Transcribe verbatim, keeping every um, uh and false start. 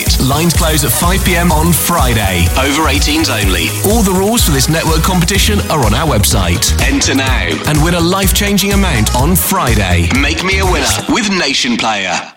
it. Lines close at five p.m. on Friday. Over eighteens only. All the rules for this network competition are on our website. Enter now and win a life-changing amount on Friday. Make me a winner with Nation Player.